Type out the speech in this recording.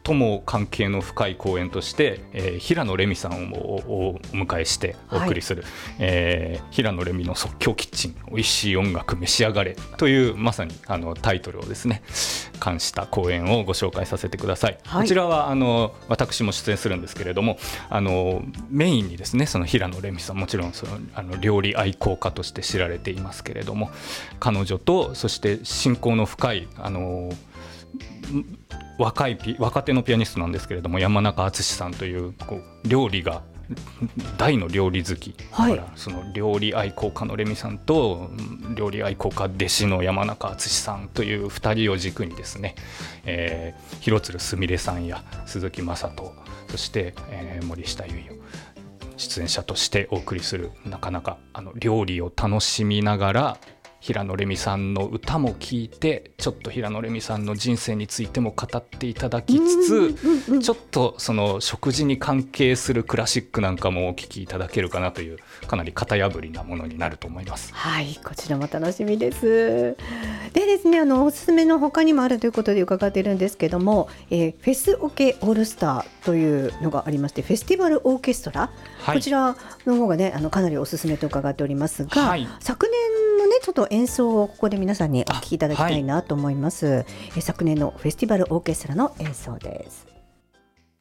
最も関係の深い公演として、平野レミさんをお迎えしてお送りする、平野レミの即興キッチンおいしい音楽召し上がれというまさにタイトルをですね冠した公演をご紹介させてください。こちらは私も出演するんですけれども、メインにですねその平野レミさん、もちろん料理愛好家として知られていますけれども、彼女とそして親交の深い若手のピアニストなんですけれども、山中敦さんという料理が大の料理好きだから、その料理愛好家のレミさんと料理愛好家弟子の山中敦さんという2人を軸にですね、広鶴すみれさんや鈴木雅人、そして、森下結衣を出演者としてお送りする、なかなか料理を楽しみながら平野レミさんの歌も聴いて、ちょっと平野レミさんの人生についても語っていただきつつ、ちょっとその食事に関係するクラシックなんかもお聴きいただけるかなという、かなり型破りなものになると思います。 はい、こちらも楽しみです。でですね、おすすめの他にもあるということで伺っているんですけども、フェスオケオールスターというのがありまして、フェスティバルオーケストラ、こちらの方がねかなりおすすめと伺っておりますが、昨年のねちょっと演奏をここで皆さんにお聴きいただきたいなと思います。昨年のフェスティバルオーケストラの演奏です。